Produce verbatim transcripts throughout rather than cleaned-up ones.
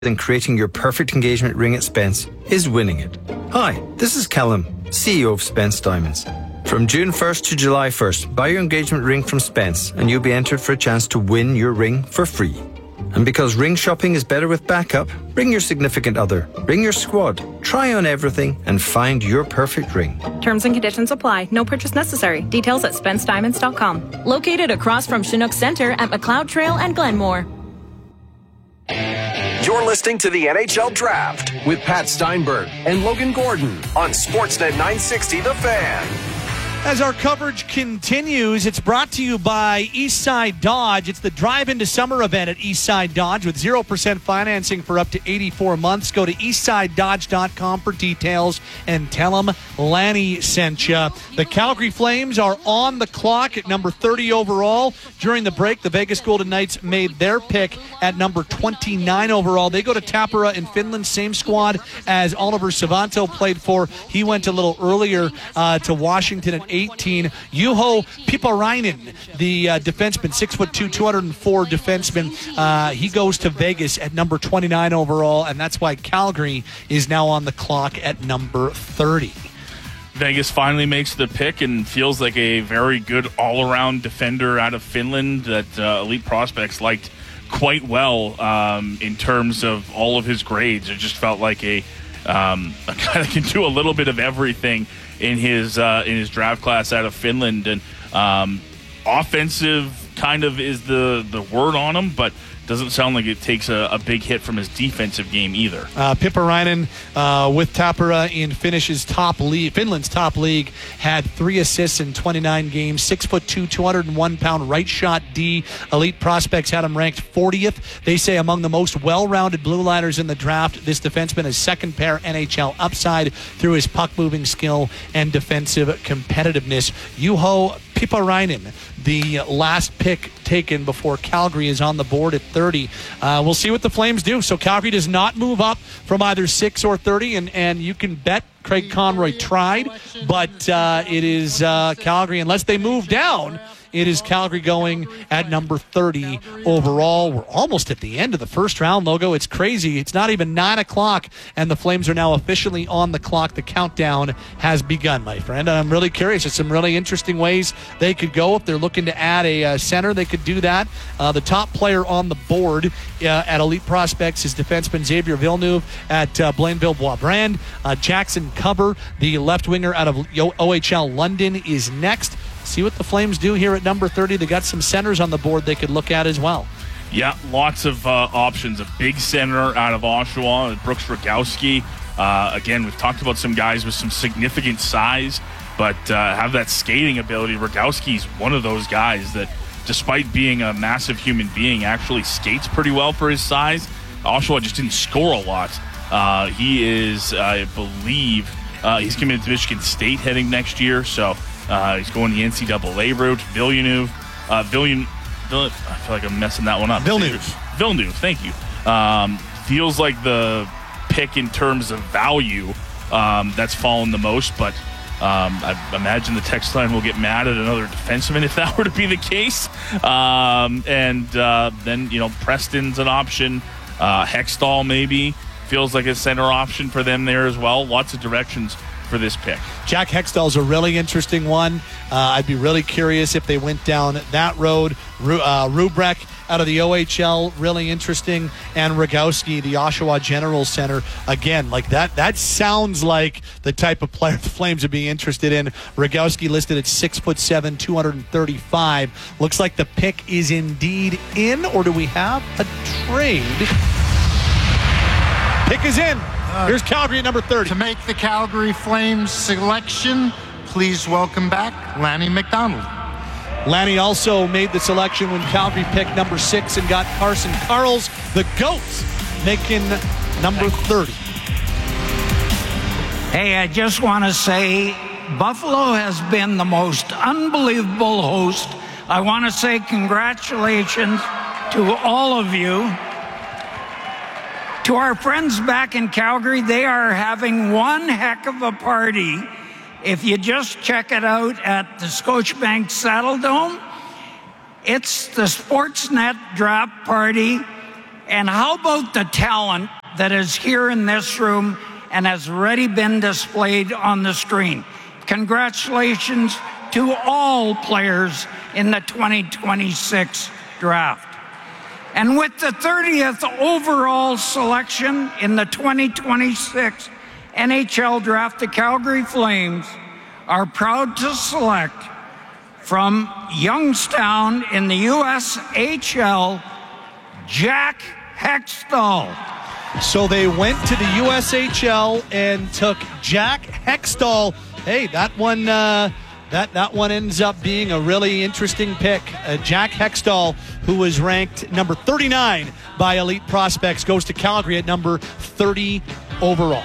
than creating your perfect engagement ring at Spence is winning it. Hi, this is Callum, C E O of Spence Diamonds. From June first to July first, buy your engagement ring from Spence and you'll be entered for a chance to win your ring for free. And because ring shopping is better with backup, bring your significant other, bring your squad, try on everything and find your perfect ring. Terms and conditions apply. No purchase necessary. Details at spence diamonds dot com. Located across from Chinook Center at McLeod Trail and Glenmore. You're listening to the N H L Draft with Pat Steinberg and Logan Gordon on Sportsnet nine sixty The Fan. As our coverage continues, it's brought to you by Eastside Dodge. It's the Drive into Summer event at Eastside Dodge with zero percent financing for up to eighty-four months. Go to eastside dodge dot com for details and tell them Lanny sent you. The Calgary Flames are on the clock at number thirty overall. During the break, the Vegas Golden Knights made their pick at number twenty-nine overall. They go to Tappara in Finland, same squad as Oliver Savanto played for. He went a little earlier uh, to Washington at eighteen. Juho Piparainen, the uh, defenseman, six foot two, two hundred four defenseman. Uh, he goes to Vegas at number twenty-nine overall, and that's why Calgary is now on the clock at number thirty. Vegas finally makes the pick and feels like a very good all-around defender out of Finland that uh, Elite Prospects liked quite well um, in terms of all of his grades. It just felt like a, um, a guy that can do a little bit of everything in his uh, in his draft class out of Finland. And um, offensive kind of is the, the word on him, but doesn't sound like it takes a, a big hit from his defensive game either. Uh, Piparainen uh, with Tappara in Finish's top league, Finland's top league, had three assists in twenty-nine games. Six foot two, two hundred one pound right shot D. Elite Prospects had him ranked fortieth. They say among the most well-rounded blue liners in the draft. This defenseman is second pair N H L upside through his puck moving skill and defensive competitiveness. Juho Piparainen, the last pick taken before Calgary is on the board at thirty. Uh, we'll see what the Flames do. So Calgary does not move up from either six or thirty, and, and you can bet Craig Conroy tried, but uh, it is uh, Calgary, unless they move down, it is Calgary going at number thirty overall. We're almost at the end of the first round, Logo. It's crazy. It's not even nine o'clock, and the Flames are now officially on the clock. The countdown has begun, my friend. And I'm really curious. There's some really interesting ways they could go. If they're looking to add a uh, center, they could do that. Uh, the top player on the board uh, at Elite Prospects is defenseman Xavier Villeneuve at uh, Blainville-Bois-Brand. Uh, Jackson Cover, the left winger out of O H L London, is next. See what the Flames do here at number thirty. They got some centers on the board they could look at as well. Yeah, lots of uh, options. A big center out of Oshawa, Brooks Rogowski. Uh, again, we've talked about some guys with some significant size, but uh, have that skating ability. Rogowski's one of those guys that, despite being a massive human being, actually skates pretty well for his size. Oshawa just didn't score a lot. Uh, he is, I believe, uh, he's coming to Michigan State heading next year, so Uh, he's going the N C double A route. Villeneuve. Uh, Villeneuve. I feel like I'm messing that one up. Villeneuve. Villeneuve, thank you. Um, feels like the pick in terms of value um, that's fallen the most, but um, I imagine the text line will get mad at another defenseman if that were to be the case. Um, and uh, then, you know, Preston's an option. Uh, Hextall maybe feels like a center option for them there as well. Lots of directions for this pick. Jack Hextall's a really interesting one. Uh, I'd be really curious if they went down that road. Ru- uh, Rubrek out of the O H L, really interesting. And Rogowski, the Oshawa General Center, again, like that. That sounds like the type of player the Flames would be interested in. Rogowski listed at six foot seven, two hundred thirty-five. Looks like the pick is indeed in, or do we have a trade? Pick is in. Here's Calgary at number thirty. To make the Calgary Flames selection, please welcome back Lanny McDonald. Lanny also made the selection when Calgary picked number six and got Carson Karls, the GOAT, making number thirty. Hey, I just want to say Buffalo has been the most unbelievable host. I want to say congratulations to all of you. To our friends back in Calgary, they are having one heck of a party. If you just check it out at the Scotiabank Saddle Dome, it's the Sportsnet Draft Party, And how about the talent that is here in this room and has already been displayed on the screen? Congratulations to all players in the twenty twenty-six draft. And with the thirtieth overall selection in the twenty twenty-six N H L draft, the Calgary Flames are proud to select from Youngstown in the U S H L, Jack Hextall. So they went to the U S H L and took Jack Hextall. Hey, that one, uh, that that one ends up being a really interesting pick. Uh, Jack Hextall, who was ranked number thirty-nine by Elite Prospects, goes to Calgary at number thirty overall.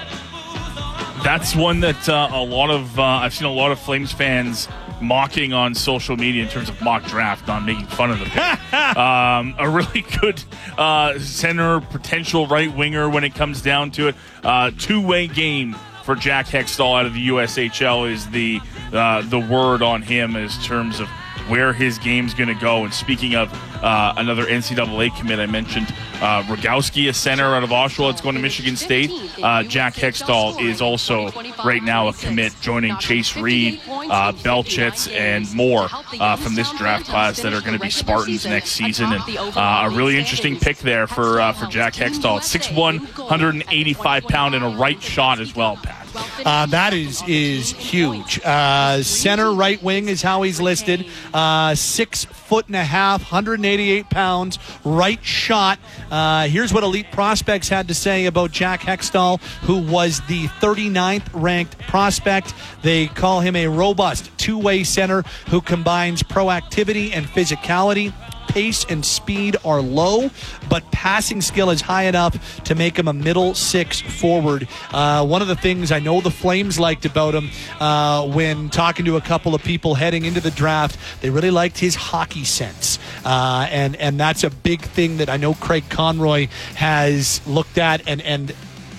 That's one that uh, a lot of uh, I've seen a lot of Flames fans mocking on social media in terms of mock draft, not making fun of the pick. um, a really good uh, center, potential right winger when it comes down to it. Uh, two-way game for Jack Hextall out of the U S H L is the uh, the word on him in terms of where his game's going to go. And speaking of uh, another N C double A commit, I mentioned uh, Rogowski, a center out of Oshawa. It's going to Michigan State. Uh, Jack Hextall is also right now a commit, joining Chase Reed, uh, Belchitz, and more uh, from this draft class that are going to be Spartans next season. And uh, a really interesting pick there for uh, for Jack Hextall. six one, one eighty-five pound, and a right shot as well, Pat. Uh, that is is huge. Uh, center right wing is how he's listed. Uh, six foot and a half, one hundred eighty-eight pounds, right shot. Uh, here's what Elite Prospects had to say about Jack Hextall, who was the thirty-ninth ranked prospect. They call him a robust two-way center who combines proactivity and physicality. Pace and speed are low, but passing skill is high enough to make him a middle six forward. Uh, one of the things I know the Flames liked about him uh, when talking to a couple of people heading into the draft, they really liked his hockey sense. Uh, and, and that's a big thing that I know Craig Conroy has looked at, and, and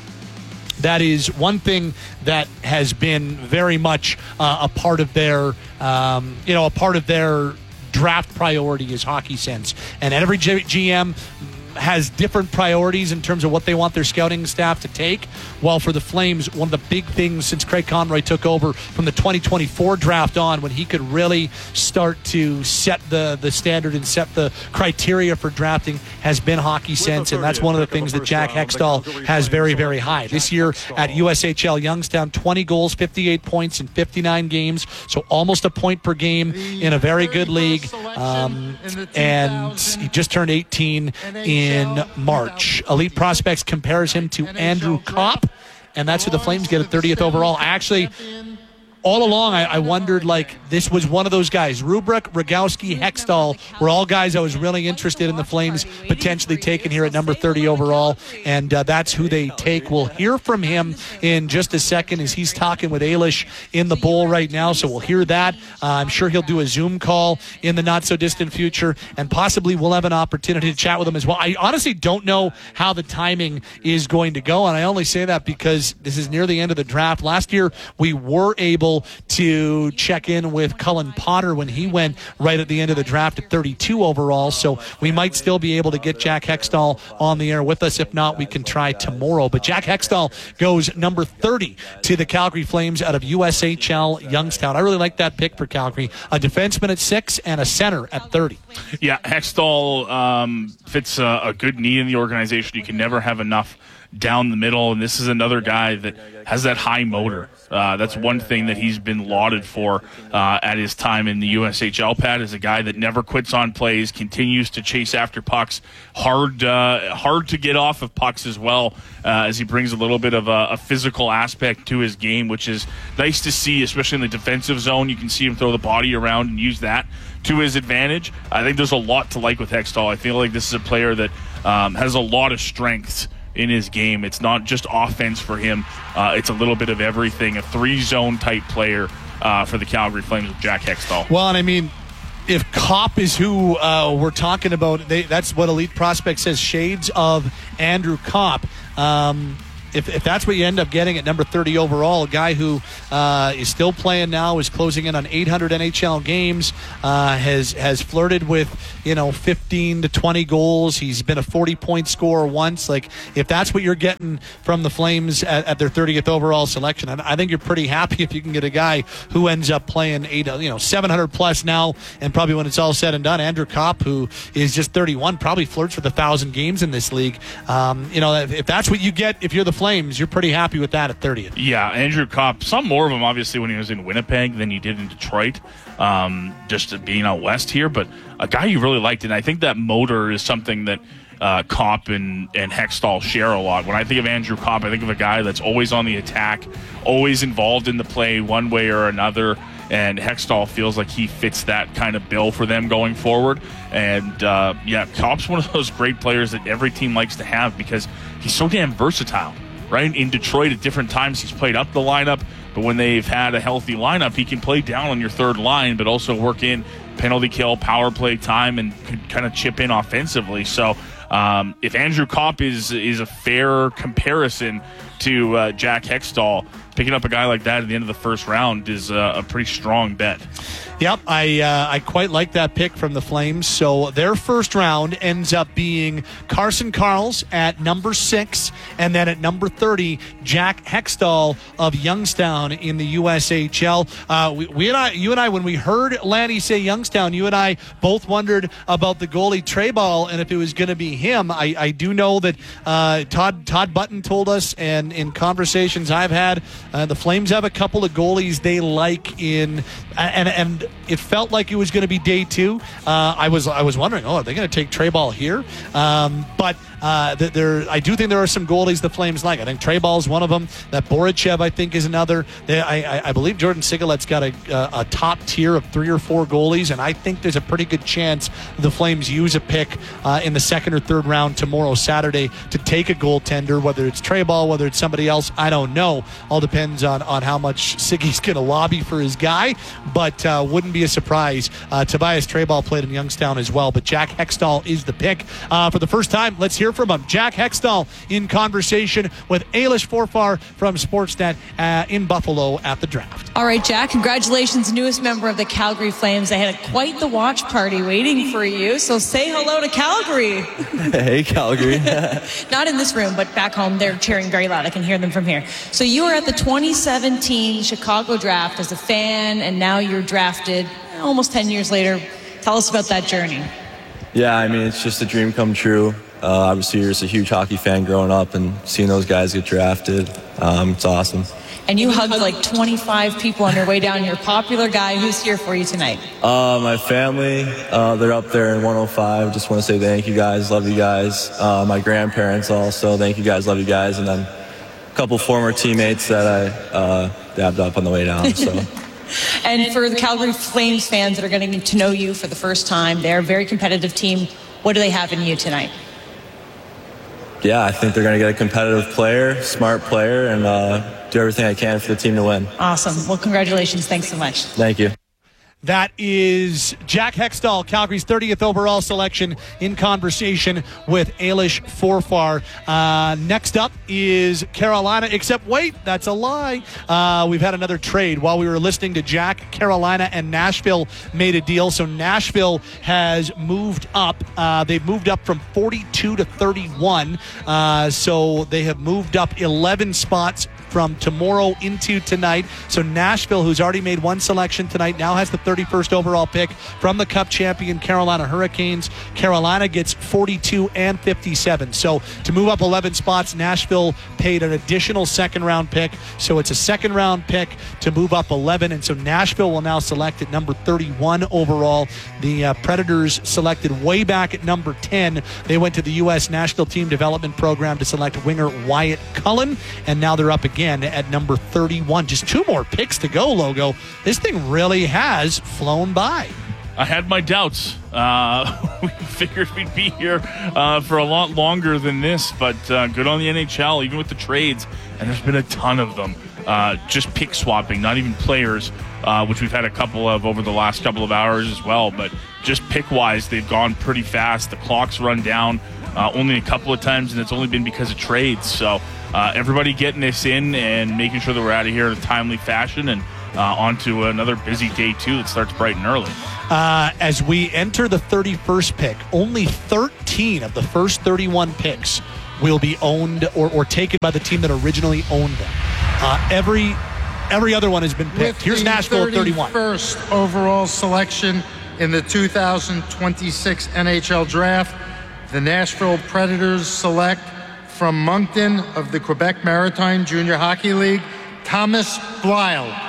that is one thing that has been very much uh, a part of their, um, you know, a part of their draft priority is hockey sense. And every G M has different priorities in terms of what they want their scouting staff to take. Well, for the Flames, one of the big things since Craig Conroy took over from the twenty twenty-four draft on, when he could really start to set the, the standard and set the criteria for drafting, has been hockey sense, and that's one of the things that Jack Hextall has very, very high. This year at U S H L Youngstown, twenty goals, fifty-eight points in fifty-nine games, so almost a point per game in a very good league. Um, and he just turned eighteen in in March. Elite Prospects compares him to Andrew Kopp, and that's who the Flames get at thirtieth overall. Actually, all along, I, I wondered, like, this was one of those guys. Rubrick, Rogowski, Hextall were all guys I was really interested in the Flames potentially taking here at number thirty overall, and uh, that's who they take. We'll hear from him in just a second as he's talking with Ailish in the bowl right now, so we'll hear that. Uh, I'm sure he'll do a Zoom call in the not-so-distant future, and possibly we'll have an opportunity to chat with him as well. I honestly don't know how the timing is going to go, and I only say that because this is near the end of the draft. Last year, we were able to check in with Cullen Potter when he went right at the end of the draft at thirty-two overall, so we might still be able to get Jack Hextall on the air with us. If not, we can try tomorrow. But Jack Hextall goes number thirty to the Calgary Flames out of U S H L Youngstown. I really like that pick for Calgary. A defenseman at six and a center at thirty. Yeah, Hextall um, fits a, a good need in the organization. You can never have enough down the middle, and this is another guy that has that high motor. Uh, that's one thing that he's been lauded for uh, at his time in the U S H L. Pat is a guy that never quits on plays, continues to chase after pucks, hard uh, hard to get off of pucks as well, uh, as he brings a little bit of a, a physical aspect to his game, which is nice to see, especially in the defensive zone. You can see him throw the body around and use that to his advantage. I think there's a lot to like with Hextall. I feel like this is a player that um, has a lot of strengths in his game. It's not just offense for him. Uh, it's a little bit of everything. A three-zone type player uh, for the Calgary Flames with Jack Hextall. Well, and I mean, if Kopp is who uh, we're talking about, they, that's what Elite Prospect says, shades of Andrew Kopp. Um, if, if that's what you end up getting at number thirty overall, a guy who uh, is still playing now, is closing in on eight hundred N H L games, uh, has has flirted with, you know, fifteen to twenty goals. He's been a forty-point scorer once. Like, if that's what you're getting from the Flames at, at their thirtieth overall selection, I, I think you're pretty happy if you can get a guy who ends up playing eight, you know, seven hundred plus now, and probably when it's all said and done, Andrew Kopp, who is just thirty-one, probably flirts with a thousand games in this league. Um, you know, if, if that's what you get, if you're the Flames, you're pretty happy with that at thirtieth. Yeah, Andrew Kopp, some more of him obviously when he was in Winnipeg than you did in Detroit, um, just being out west here, but a guy you really liked, and I think that motor is something that uh, Kopp and, and Hextall share a lot. When I think of Andrew Kopp, I think of a guy that's always on the attack, always involved in the play one way or another, and Hextall feels like he fits that kind of bill for them going forward. And, uh, yeah, Kopp's one of those great players that every team likes to have because he's so damn versatile, right? In Detroit, at different times, he's played up the lineup, but when they've had a healthy lineup, he can play down on your third line, but also work in penalty kill, power play time, and could kind of chip in offensively. So um, if Andrew Kopp is is a fair comparison to uh, Jack Hextall, picking up a guy like that at the end of the first round is uh, a pretty strong bet. Yep, I uh, I quite like that pick from the Flames. So their first round ends up being Carson Karls at number six, and then at number thirty, Jack Hextall of Youngstown in the U S H L. Uh, we, we and I, you and I, when we heard Lanny say Youngstown, you and I both wondered about the goalie Trey Ball and if it was going to be him. I, I do know that uh, Todd Todd Button told us, and in conversations I've had, uh, the Flames have a couple of goalies they like in, and and. It felt like it was going to be day two. Uh, I was I was wondering, oh, are they going to take Trey Ball here? Um, but uh, there, I do think there are some goalies the Flames like. I think Trey Ball is one of them. That Borichev, I think, is another. They, I, I, I believe Jordan Sigalet's got a, a, a top tier of three or four goalies, and I think there's a pretty good chance the Flames use a pick uh, in the second or third round tomorrow, Saturday, to take a goaltender, whether it's Trey Ball, whether it's somebody else, I don't know. All depends on, on how much Siggy's going to lobby for his guy, but uh, wouldn't be a surprise. Uh, Tobias Treyball played in Youngstown as well, but Jack Hextall is the pick. Uh, for the first time, let's hear from him. Jack Hextall in conversation with Ailish Forfar from Sportsnet uh, in Buffalo at the draft. All right, Jack, congratulations, newest member of the Calgary Flames. They had a, quite the watch party waiting for you, so say hello to Calgary. Hey, Calgary. Not in this room, but back home, they're cheering very loud. I can hear them from here. So you were at the twenty seventeen Chicago draft as a fan, and now you're drafted almost ten years later. Tell us about that journey. Yeah, I mean, it's just a dream come true. Uh, obviously, you're just a huge hockey fan growing up, and seeing those guys get drafted, um, it's awesome. And you hugged like twenty-five people on your way down. You're a popular guy. Who's here for you tonight? Uh, my family, uh, they're up there in one oh five. Just want to say thank you guys, love you guys. Uh, my grandparents also, thank you guys, love you guys. And then a couple former teammates that I uh, dabbed up on the way down, so... And for the Calgary Flames fans that are getting to know you for the first time, they're a very competitive team. What do they have in you tonight? Yeah, I think they're going to get a competitive player, smart player, and uh, do everything I can for the team to win. Awesome. Well, congratulations. Thanks so much. Thank you. That is Jack Hextall, Calgary's thirtieth overall selection, in conversation with Ailish Forfar. Uh, next up is Carolina, except wait, that's a lie. Uh, we've had another trade. While we were listening to Jack, Carolina and Nashville made a deal. So Nashville has moved up. Uh, they've moved up from forty-two to thirty-one. Uh, so they have moved up eleven spots from tomorrow into tonight. So Nashville, who's already made one selection tonight, now has the thirty-first overall pick from the Cup champion Carolina Hurricanes. Carolina gets forty-two and fifty-seven. So to move up eleven spots, Nashville paid an additional second round pick. So it's a second round pick to move up eleven. And so Nashville will now select at number thirty-one overall. The uh, Predators selected way back at number ten. They went to the U S National Team Development Program to select winger Wyatt Cullen. And now they're up again at number thirty-one. Just two more picks to go, Logo. This thing really has flown by. I had my doubts. Uh, we figured we'd be here uh, for a lot longer than this, but uh, good on the N H L, even with the trades. And there's been a ton of them. Uh, just pick swapping, not even players, uh, which we've had a couple of over the last couple of hours as well. But just pick-wise, they've gone pretty fast. The clock's run down. uh, only a couple of times, and it's only been because of trades. So uh, everybody getting this in and making sure that we're out of here in a timely fashion, and uh, on to another busy day two that starts bright and early. Uh, as we enter the thirty-first pick, only thirteen of the first thirty-one picks will be owned or, or taken by the team that originally owned them. Uh, every every other one has been picked. With Here's the Nashville at thirty-one. thirty-first overall selection in the two thousand twenty-six N H L Draft, the Nashville Predators select from Moncton of the Quebec Maritime Junior Hockey League, Thomas Blyle.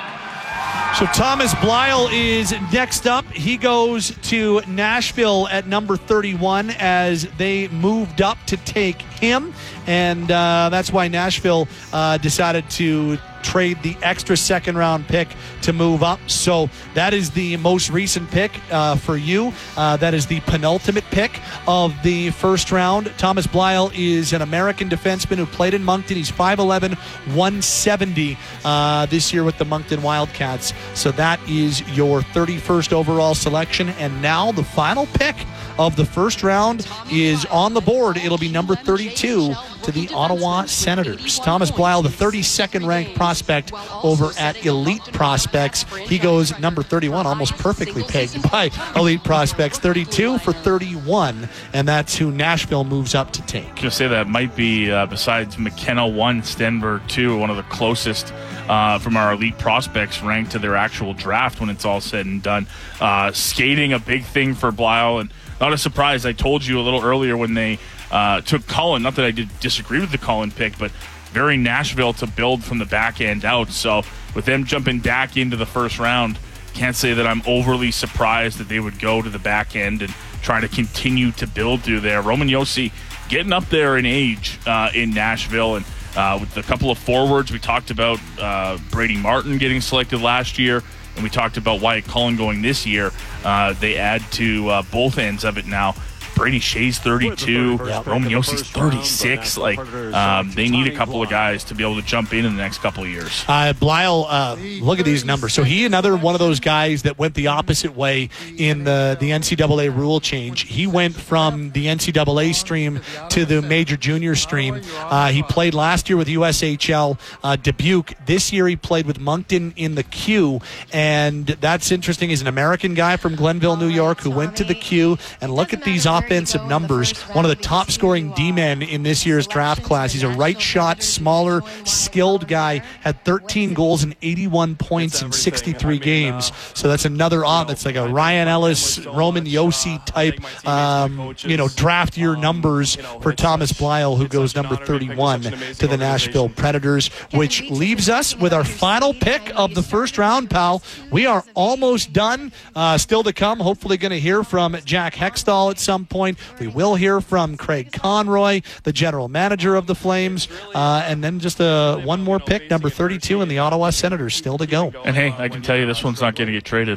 So Thomas Blyle is next up. He goes to Nashville at number thirty-one as they moved up to take him. And uh, that's why Nashville uh, decided to trade the extra second round pick to move up. So that is the most recent pick uh, for you. Uh, that is the penultimate pick of the first round. Thomas Blyle is an American defenseman who played in Moncton. He's five eleven, one seventy uh, this year with the Moncton Wildcats. So that is your thirty-first overall selection. And now the final pick of the first round is on the board. It'll be number thirty-two to the Ottawa Senators. Thomas Blyle, the thirty-second ranked prospect over at Elite Prospects. He goes number thirty-one, almost perfectly pegged by Elite Prospects. thirty-two for thirty-one, and that's who Nashville moves up to take. Just say that might be, uh, besides McKenna one, Stenberg two, one of the closest uh, from our Elite Prospects ranked to their actual draft when it's all said and done. Uh, skating, a big thing for Blyle, and not a surprise. I told you a little earlier when they uh, took Cullen, not that I did disagree with the Cullen pick, but very Nashville to build from the back end out. So with them jumping back into the first round, can't say that I'm overly surprised that they would go to the back end and try to continue to build through there. Roman Josi getting up there in age uh, in Nashville, and uh, with a couple of forwards, we talked about uh, Brady Martin getting selected last year, and we talked about Wyatt Cullen going this year. Uh, they add to uh, both ends of it now. Brady Shea's thirty-two, yeah. Roman Josi's thirty-six. Like, um, they need a couple of guys to be able to jump in in the next couple of years. Uh, Blyle, uh, look at these numbers. So he, another one of those guys that went the opposite way in the, the N C double A rule change. He went from the N C double A stream to the major junior stream. Uh, he played last year with U S H L uh, Dubuque. This year he played with Moncton in the Q, and that's interesting. He's an American guy from Glenville, New York, who went to the Q, and look at these offensive numbers. One of the top scoring D-men in this year's draft class. He's a right shot, smaller, skilled guy, had thirteen goals and eighty-one points in sixty-three games. So that's another off. That's like a Ryan Ellis, Roman Josi type, um, you know, draft year numbers for Thomas Blyle, who goes number thirty-one to the Nashville Predators, which leaves us with our final pick of the first round, pal. We are almost done. Uh, still to come. Hopefully going to hear from Jack Hextall at some point. We will hear from Craig Conroy, the general manager of the Flames, uh, and then just uh, one more pick, number thirty-two, and the Ottawa Senators still to go. And hey, I can tell you this one's not going to get traded.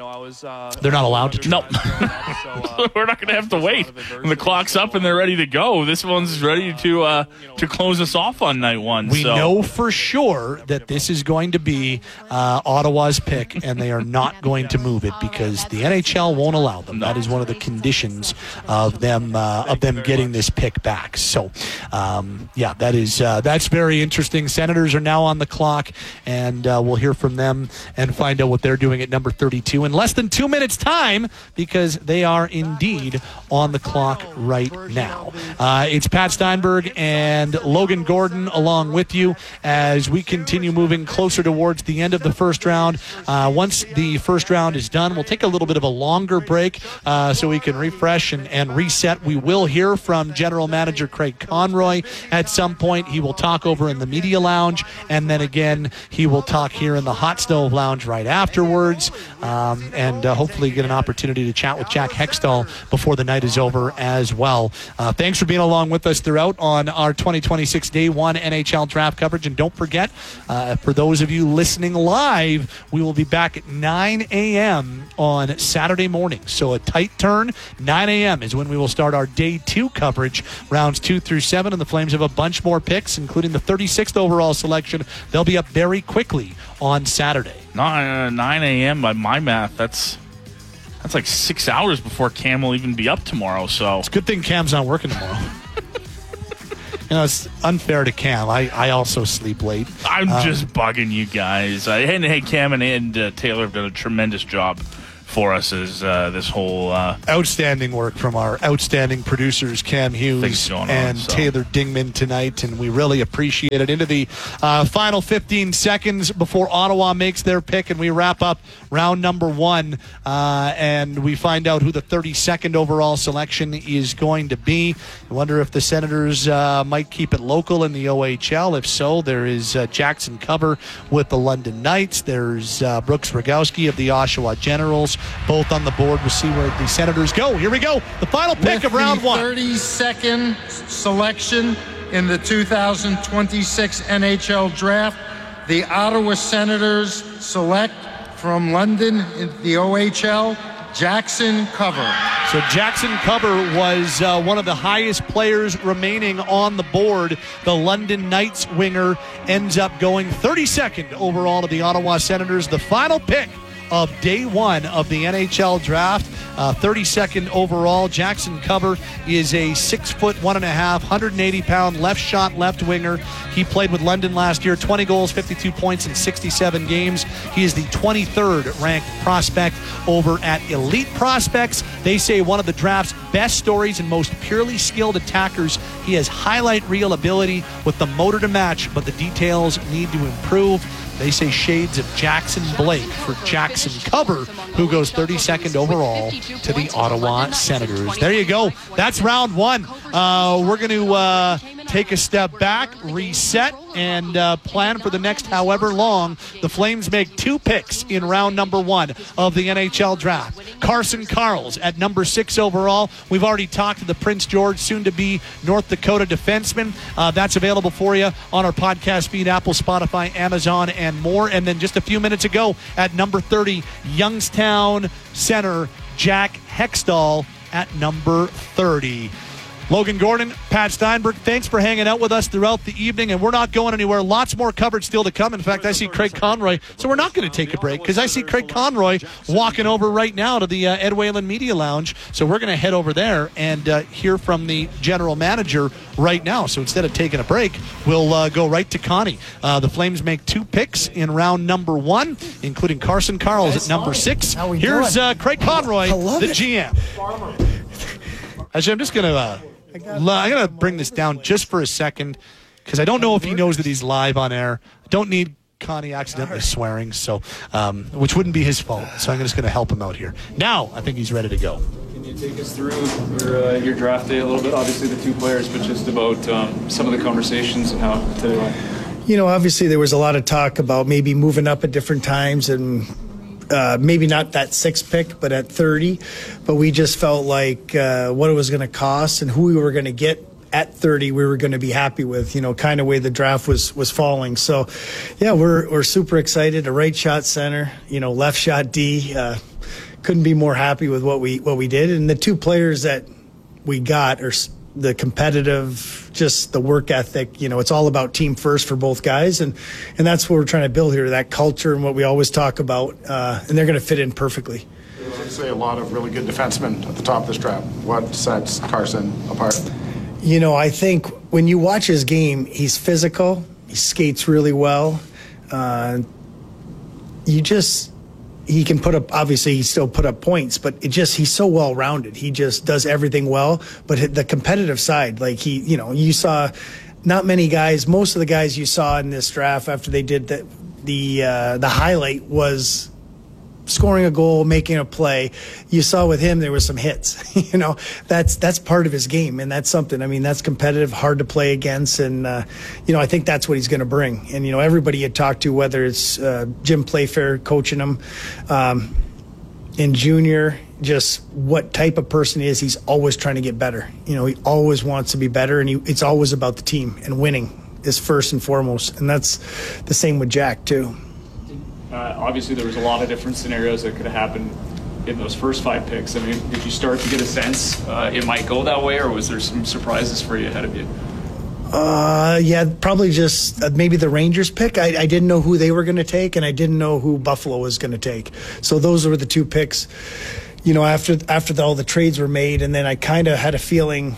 They're not allowed to trade. No. We're not going to have to wait. When the clock's up and they're ready to go, this one's ready to uh, to close us off on night one. We so. know for sure that this is going to be uh, Ottawa's pick, and they are not going to move it because the N H L won't allow them. No. That is one of the conditions of them uh, of them getting this pick back. So, um, yeah, that is uh, that's very interesting. Senators are now on the clock, and uh, we'll hear from them and find out what they're doing at number thirty-two in less than two minutes' time because they are indeed on the clock right now. Uh, it's Pat Steinberg and Logan Gordon along with you as we continue moving closer towards the end of the first round. Uh, once the first round is done, we'll take a little bit of a longer break uh, so we can refresh and, and reset. We will hear from General Manager Craig Conroy at some point. He will talk over in the media lounge, and then again, he will talk here in the Hot Stove Lounge right afterwards, um, and uh, hopefully get an opportunity to chat with Jack Hextall before the night is over as well. Uh, thanks for being along with us throughout on our twenty twenty-six Day one N H L Draft coverage, and don't forget, uh, for those of you listening live, we will be back at nine a.m. on Saturday morning, so a tight turn. nine a.m. is when we will start our Day two coverage, rounds two through seven, and the Flames have a bunch more picks, including the thirty-sixth overall selection. They'll be up very quickly on Saturday. nine a.m. by my math, that's That's like six hours before Cam will even be up tomorrow. So it's a good thing Cam's not working tomorrow. You know, it's unfair to Cam. I, I also sleep late. I'm um, just bugging you guys. Uh, and hey, Cam and, and uh, Taylor have done a tremendous job for us as uh, this whole uh, outstanding work from our outstanding producers Cam Hughes on, and so. Taylor Dingman tonight, and we really appreciate it. Into the uh, final fifteen seconds before Ottawa makes their pick, and we wrap up round number one, uh, and we find out who the thirty-second overall selection is going to be. I wonder if the Senators uh, might keep it local in the O H L. If so, there is uh, Jackson Cover with the London Knights. There's uh, Brooks Rogowski of the Oshawa Generals, both on the board. We'll see where the Senators go. Here we go. The final pick With of round the one. thirty-second selection in the two thousand twenty-six N H L Draft, the Ottawa Senators select from London in the O H L, Jackson Cover. So Jackson Cover was uh, one of the highest players remaining on the board. The London Knights winger ends up going thirty-second overall to the Ottawa Senators. The final pick of day one of the N H L draft, uh, thirty-second overall. Jackson Cover is a six foot one and a half, one hundred eighty pound left shot left winger. He played with London last year, twenty goals, fifty-two points in sixty-seven games. He is the twenty-third ranked prospect over at Elite Prospects. They say one of the draft's best stories and most purely skilled attackers. He has highlight reel ability with the motor to match, but the details need to improve. They say shades of Jackson Blake for Jackson Cover, who goes thirty-second overall to the Ottawa Senators. There you go. That's round one. Uh, we're going to uh, take a step back, reset, and uh, plan for the next however long. The Flames make two picks in round number one of the N H L draft. Carson Karls at number six overall. We've already talked to the Prince George, soon-to-be North Dakota defenseman. Uh, that's available for you on our podcast feed, Apple, Spotify, Amazon, and more. And then just a few minutes ago at number thirty, Youngstown center Jack Hextall at number thirty. Logan Gordon, Pat Steinberg, thanks for hanging out with us throughout the evening, and we're not going anywhere. Lots more coverage still to come. In fact, I see Craig Conroy, so we're not going to take a break because I see Craig Conroy walking over right now to the uh, Ed Whalen Media Lounge, so we're going to head over there and uh, hear from the general manager right now. So instead of taking a break, we'll uh, go right to Connie. Uh, the Flames make two picks in round number one, including Carson Karls at number six. Here's uh, Craig Conroy, the G M. Actually, I'm just going to... Uh, I'm going to bring this down just for a second because I don't know if he knows that he's live on air. I don't need Connie accidentally swearing, so um, which wouldn't be his fault. So I'm just going to help him out here. Now I think he's ready to go. Can you take us through your, uh, your draft day a little bit? Obviously the two players, but just about um, some of the conversations and how today went. You know, obviously there was a lot of talk about maybe moving up at different times and Uh, maybe not that sixth pick, but at thirty. But we just felt like uh, what it was going to cost and who we were going to get at thirty, we were going to be happy with, you know, kind of way the draft was was falling. So, yeah, we're we're super excited. A right shot center, you know, left shot D. Uh, couldn't be more happy with what we what we did. And the two players that we got are the competitive, just the work ethic. You know, it's all about team first for both guys, and and that's what we're trying to build here, that culture and what we always talk about, uh, and they're going to fit in perfectly. I'd say a lot of really good defensemen at the top of this draft. What sets Carson apart? You know, I think when you watch his game, he's physical, he skates really well. Uh, you just... He can put up, obviously, he still put up points, but it just, he's so well-rounded. He just does everything well. But the competitive side, like he, you know, you saw not many guys, most of the guys you saw in this draft after they did the, the, uh, the highlight was scoring a goal, making a play. You saw with him, there was some hits. You know, that's that's part of his game, and that's something. I mean, that's competitive, hard to play against, and uh, you know, I think that's what he's going to bring. And you know, everybody you talk to, whether it's uh, Jim Playfair coaching him, um, in junior, just what type of person he is, he's always trying to get better. You know, he always wants to be better, and he, it's always about the team, and winning is first and foremost. And that's the same with Jack too. Uh, obviously, there was a lot of different scenarios that could have happened in those first five picks. I mean, did you start to get a sense uh, it might go that way, or was there some surprises for you ahead of you? Uh, yeah, probably just uh, maybe the Rangers pick. I, I didn't know who they were going to take, and I didn't know who Buffalo was going to take. So those were the two picks. you know, after after the, all the trades were made, and then I kind of had a feeling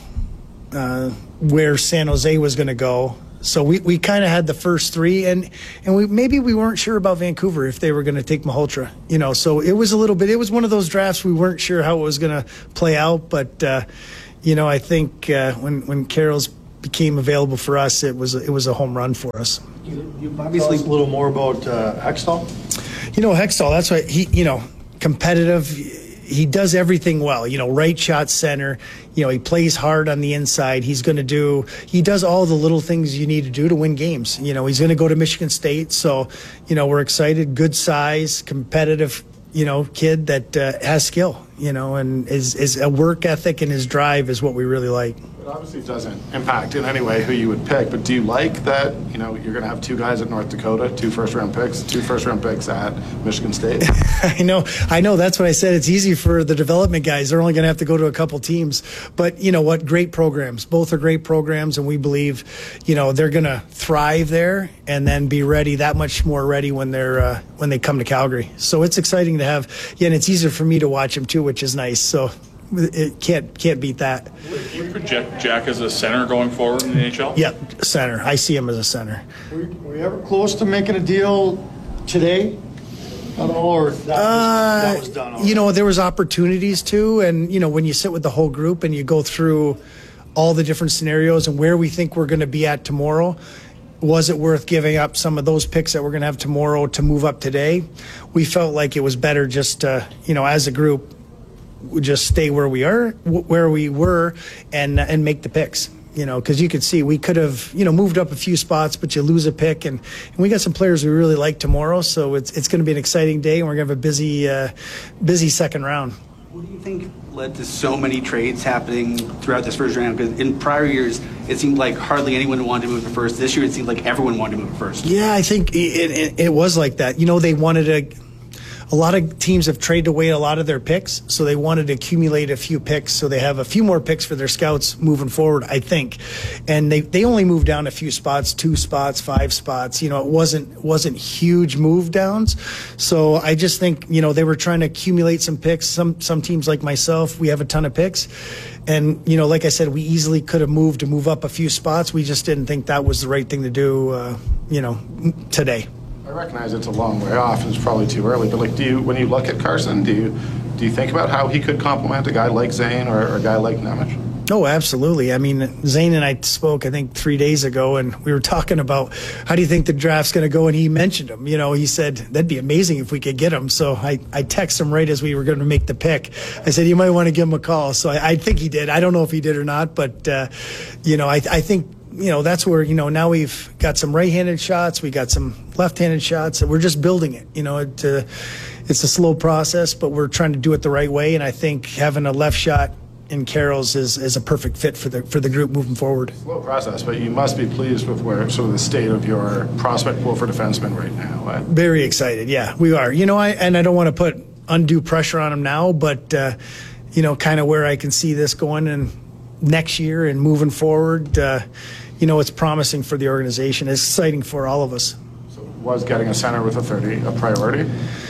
uh, where San Jose was going to go. So we, we kind of had the first three, and and we maybe we weren't sure about Vancouver if they were going to take Malhotra, you know. So it was a little bit. It was one of those drafts we weren't sure how it was going to play out, but uh, you know, I think uh, when when Carol's became available for us, it was it was a home run for us. You, you've obviously Tell us a little more about uh, Hextall. You know, Hextall. That's why he, you know, competitive. He does everything well. You know, right shot center. You know, he plays hard on the inside. He's going to do. He does all the little things you need to do to win games. You know, he's going to go to Michigan State, so you know we're excited. Good size, competitive. You know, kid that uh, has skill. You know, and is is a work ethic and his drive is what we really like. It obviously doesn't impact in any way who you would pick, but do you like that, you know, you're going to have two guys at North Dakota, two first-round picks, two first-round picks at Michigan State? I know. I know. That's what I said. It's easy for the development guys. They're only going to have to go to a couple teams. But you know what? Great programs. Both are great programs, and we believe, you know, they're going to thrive there and then be ready, that much more ready when they're uh, when they come to Calgary. So it's exciting to have. Yeah, and it's easier for me to watch them too, which is nice. So it can't can't beat that. Do you project Jack as a center going forward in the N H L? Yeah, center. I see him as a center. Were, were you ever close to making a deal today at all, or that, uh, was, that was done already? You know, there was opportunities too, and you know, when you sit with the whole group and you go through all the different scenarios and where we think we're going to be at tomorrow, was it worth giving up some of those picks that we're going to have tomorrow to move up today? We felt like it was better just, uh, you know, as a group, just stay where we are, where we were, and and make the picks. You know, because you could see we could have, you know, moved up a few spots, but you lose a pick, and, and we got some players we really like tomorrow. So it's it's going to be an exciting day, and we're going to have a busy, uh, busy second round. What do you think led to so many trades happening throughout this first round? Because in prior years, it seemed like hardly anyone wanted to move to first. This year, it seemed like everyone wanted to move to first. Yeah, I think it, it, it was like that. You know, they wanted to. A lot of teams have traded away a lot of their picks, so they wanted to accumulate a few picks, so they have a few more picks for their scouts moving forward, I think. And they, they only moved down a few spots, two spots, five spots. You know, it wasn't wasn't huge move downs. So I just think, you know, they were trying to accumulate some picks. Some some teams like myself, we have a ton of picks. And, you know, like I said, we easily could have moved to move up a few spots. We just didn't think that was the right thing to do, uh, you know, today. I recognize it's a long way off and it's probably too early, but like, do you, when you look at Carson, do you do you think about how he could complement a guy like Zane or, or a guy like Nemec? Oh, absolutely. I mean, Zane and I spoke, I think, three days ago, and we were talking about how do you think the draft's going to go, and he mentioned him. You know, he said, that'd be amazing if we could get him. So I, I texted him right as we were going to make the pick. I said, you might want to give him a call. So I, I think he did. I don't know if he did or not, but, uh, you know, I, I think, you know, that's where, you know, now we've got some right-handed shots, we got some left-handed shots, and we're just building it. You know, it, uh, it's a slow process, but we're trying to do it the right way, and I think having a left shot in Carroll's is, is a perfect fit for the for the group moving forward. Slow process, but you must be pleased with where sort of the state of your prospect pool for defensemen right now. Right? Very excited, yeah, we are. You know, I and I don't want to put undue pressure on him now, but, uh, you know, kind of where I can see this going and next year and moving forward, uh, you know, it's promising for the organization. It's exciting for all of us. So was getting a center with a thirty a priority?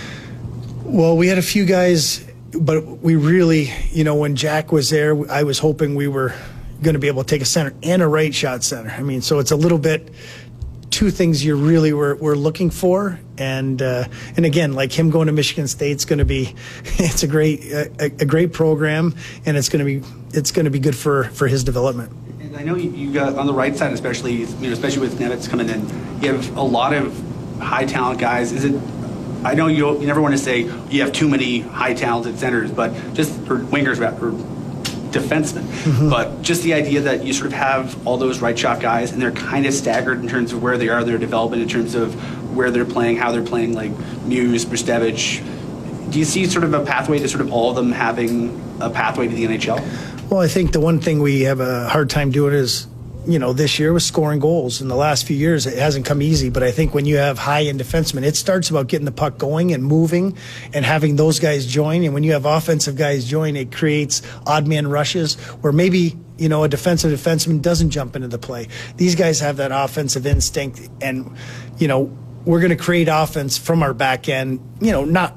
Well, we had a few guys, but we really, you know, when Jack was there, I was hoping we were going to be able to take a center and a right shot center. I mean, so it's a little bit two things you really were, were looking for. And uh, and again, like him going to Michigan State's going to be, it's a great a, a great program, and it's going to be it's going to be good for, for his development. And I know you, you got on the right side, especially you know, especially with Nemec coming in, you have a lot of high talent guys. Is it? I know you, you never want to say you have too many high talented centers, but just or wingers or defensemen. Mm-hmm. But just the idea that you sort of have all those right shot guys, and they're kind of staggered in terms of where they are, their development, in terms of where they're playing, how they're playing, like Muse, Brstevich. Do you see sort of a pathway to sort of all of them having a pathway to the N H L? Well, I think the one thing we have a hard time doing is, you know, this year was scoring goals. In the last few years, it hasn't come easy. But I think when you have high-end defensemen, it starts about getting the puck going and moving and having those guys join. And when you have offensive guys join, it creates odd man rushes where maybe, you know, a defensive defenseman doesn't jump into the play. These guys have that offensive instinct, and, you know, we're going to create offense from our back end, you know, not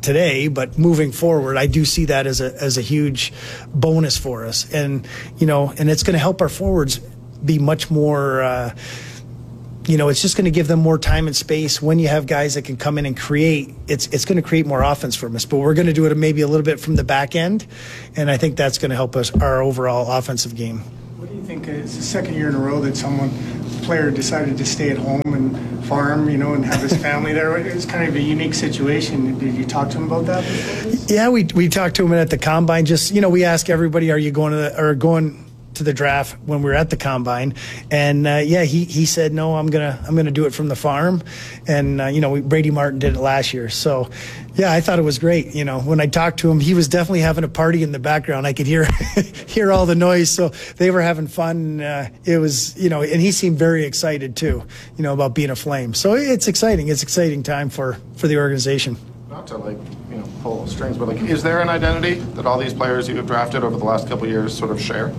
today, but moving forward, I do see that as a as a huge bonus for us. And, you know, and it's going to help our forwards be much more, uh, you know, it's just going to give them more time and space. When you have guys that can come in and create, it's it's going to create more offense from us. But we're going to do it maybe a little bit from the back end, and I think that's going to help us, our overall offensive game. What do you think? It's the second year in a row that someone, player decided to stay at home and farm, you know, and have his family there. It's kind of a unique situation. Did you talk to him about that before? Yeah, we we talked to him at the combine. Just, you know, we ask everybody, are you going to the, or going to the draft when we were at the combine? And uh, yeah, he he said, no, I'm gonna I'm gonna do it from the farm. And uh, you know, we, Brady Martin did it last year. So yeah, I thought it was great. You know, when I talked to him, he was definitely having a party in the background. I could hear hear all the noise. So they were having fun. Uh, it was, you know, and he seemed very excited too, you know, about being a Flame. So it's exciting. It's exciting time for for the organization. Not to like, you know, pull strings, but like, is there an identity that all these players you have drafted over the last couple of years sort of share?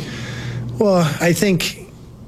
Well, I think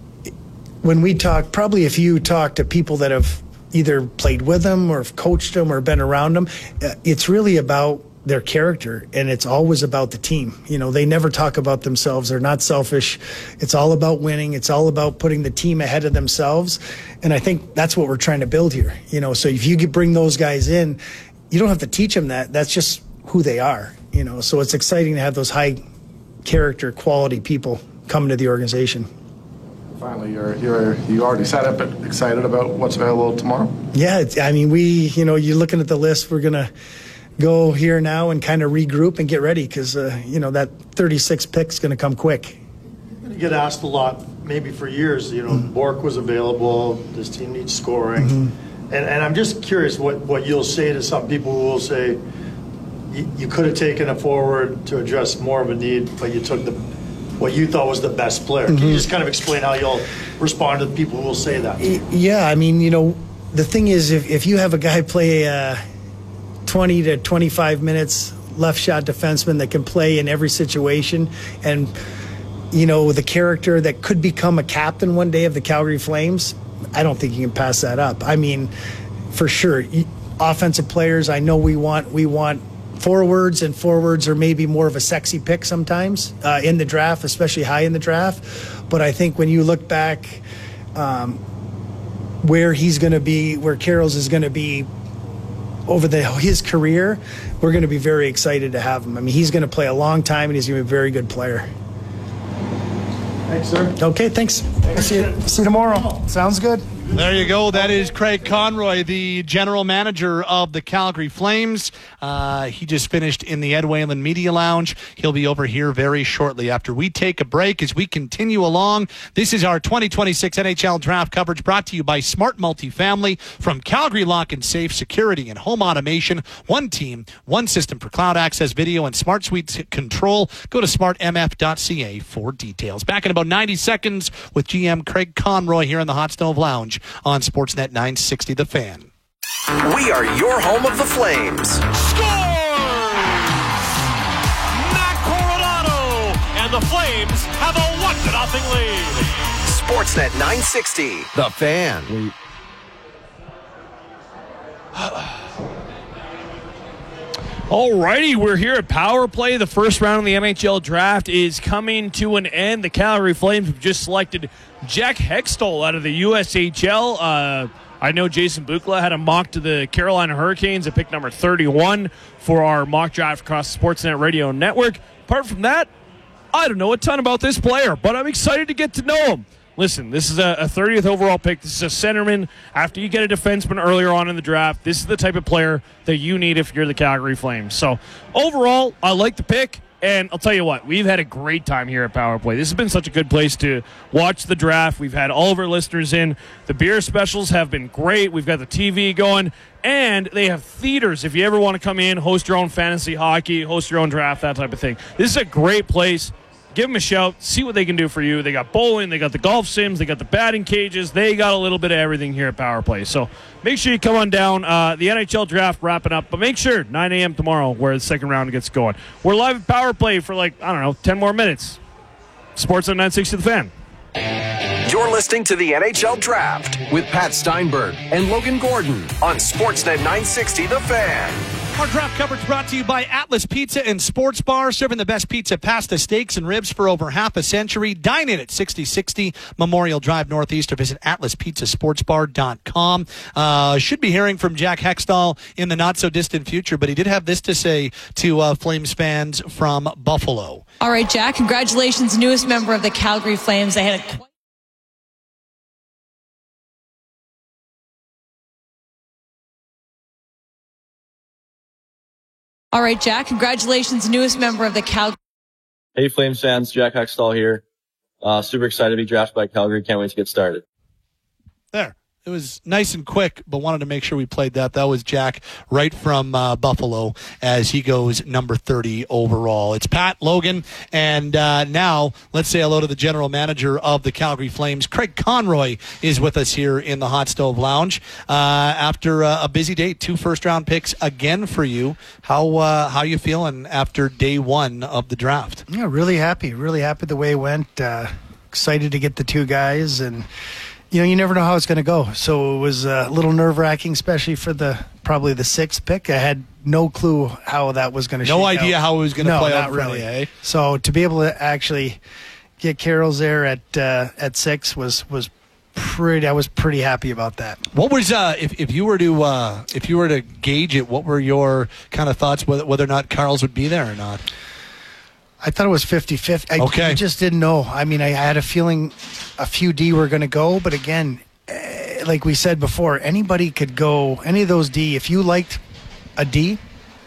when we talk, probably if you talk to people that have either played with them or have coached them or been around them, uh, it's really about their character, and it's always about the team. You know, they never talk about themselves. They're not selfish. It's all about winning. It's all about putting the team ahead of themselves, and I think that's what we're trying to build here. You know, so if you could bring those guys in, you don't have to teach them that. That's just who they are. You know, so it's exciting to have those high character, quality people coming to the organization. Finally, you're you're you already set up but excited about what's available tomorrow? Yeah, it's, I mean, we, you know, you're looking at the list. We're gonna go here now and kind of regroup and get ready because uh, you know, that thirty-six pick's gonna come quick. You get asked a lot, maybe for years. You know, mm-hmm. Bork was available. This team needs scoring, mm-hmm. and and I'm just curious what what you'll say to some people who will say you, you could have taken a forward to address more of a need, but you took the what you thought was the best player. Mm-hmm. Can you just kind of explain how you'll respond to the people who will say that? Yeah, I mean, you know, the thing is, if, if you have a guy play uh, twenty to twenty-five minutes, left shot defenseman that can play in every situation, and, you know, the character that could become a captain one day of the Calgary Flames, I don't think you can pass that up. I mean, for sure, offensive players, I know we want we want forwards, and forwards are maybe more of a sexy pick sometimes uh, in the draft, especially high in the draft. But I think when you look back um, where he's going to be, where Carroll's is going to be over the, his career, we're going to be very excited to have him. I mean, he's going to play a long time, and he's going to be a very good player. Thanks, sir. Okay, thanks. thanks. See you, see you tomorrow. Sounds good. There you go. That is Craig Conroy, the general manager of the Calgary Flames. Uh, he just finished in the Ed Whalen Media Lounge. He'll be over here very shortly after we take a break. As we continue along, this is our twenty twenty-six N H L Draft coverage brought to you by Smart Multifamily from Calgary Lock and Safe Security and Home Automation. One team, one system for cloud access, video, and smart suite control. Go to smart m f dot c a for details. Back in about ninety seconds with G M Craig Conroy here in the Hot Stove Lounge on Sportsnet nine sixty The Fan. We are your home of the Flames. Score! Matt Coronado, and the Flames have a one to nothing lead. Sportsnet nine sixty The Fan. Alrighty, we're here at Power Play. The first round of the N H L Draft is coming to an end. The Calgary Flames have just selected Jack Hextall out of the U S H L. Uh, I know Jason Bukla had a mock to the Carolina Hurricanes at pick number thirty-one for our mock draft across the Sportsnet Radio Network. Apart from that, I don't know a ton about this player, but I'm excited to get to know him. Listen, this is a, a thirtieth overall pick. This is a centerman. After you get a defenseman earlier on in the draft, this is the type of player that you need if you're the Calgary Flames. So, overall, I like the pick, and I'll tell you what, we've had a great time here at Power Play. This has been such a good place to watch the draft. We've had all of our listeners in. The beer specials have been great. We've got the T V going, and they have theaters. If you ever want to come in, host your own fantasy hockey, host your own draft, that type of thing. This is a great place. Give them a shout. See what they can do for you. They got bowling. They got the golf sims. They got the batting cages. They got a little bit of everything here at Power Play. So make sure you come on down. Uh, the N H L Draft wrapping up. But make sure, nine a.m. tomorrow, where the second round gets going. We're live at Power Play for like, I don't know, ten more minutes. Sportsnet nine sixty The Fan. You're listening to the N H L Draft with Pat Steinberg and Logan Gordon on Sportsnet nine sixty The Fan. Our draft coverage brought to you by Atlas Pizza and Sports Bar, serving the best pizza, pasta, steaks, and ribs for over half a century. Dine in at sixty sixty Memorial Drive Northeast or visit atlas pizza sports bar dot com. Uh, should be hearing from Jack Hextall in the not-so-distant future, but he did have this to say to uh, Flames fans from Buffalo. All right, Jack, congratulations, newest member of the Calgary Flames. They had a All right, Jack, congratulations, newest member of the Calgary. Hey, Flames fans, Jack Hextall here. Uh, super excited to be drafted by Calgary. Can't wait to get started. There. It was nice and quick, but wanted to make sure we played that. That was Jack right from uh, Buffalo as he goes number thirty overall. It's Pat, Logan, and uh, now let's say hello to the general manager of the Calgary Flames. Craig Conroy is with us here in the Hot Stove Lounge. Uh, after uh, a busy day, two first-round picks again for you. How uh, how you feeling after day one of the draft? Yeah, really happy. Really happy the way it went. Uh, excited to get the two guys, and you know, you never know how it's going to go. So it was a little nerve-wracking, especially for the probably the sixth pick. I had no clue how that was going to shake out. No idea how it was going to no, play not out. Really. Really, eh? So to be able to actually get Carol's there at uh, at six was was pretty. I was pretty happy about that. What was uh, if if you were to uh, if you were to gauge it? What were your kind of thoughts whether whether or not Carl's would be there or not? I thought it was fifty-fifty. I, okay. I just didn't know. I mean, I had a feeling a few D were going to go, but again, eh, like we said before, anybody could go, any of those D. If you liked a D,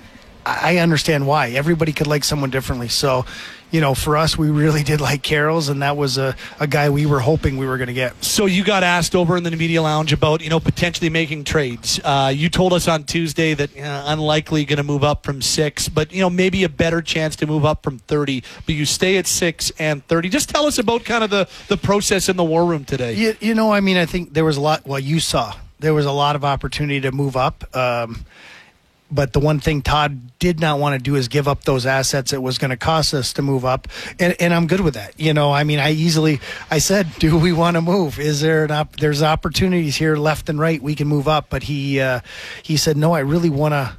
I understand why. Everybody could like someone differently. So, you know, for us, we really did like Carroll's, and that was a, a guy we were hoping we were going to get. So you got asked over in the media lounge about, you know, potentially making trades. Uh, you told us on Tuesday that uh, unlikely going to move up from six, but, you know, maybe a better chance to move up from thirty, but you stay at six and thirty. Just tell us about kind of the, the process in the war room today. You, you know, I mean, I think there was a lot, well, you saw, there was a lot of opportunity to move up. Um, But the one thing Todd did not want to do is give up those assets it was going to cost us to move up. And, and I'm good with that. You know, I mean, I easily, I said, do we want to move? Is there an op- there's opportunities here left and right. We can move up. But he, uh, he said, no, I really want to